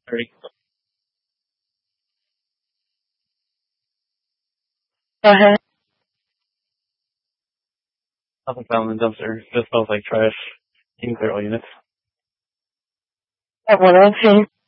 Sorry. Go ahead. Nothing found in the dumpster. Just smells like trash. You can clear all units. At 102.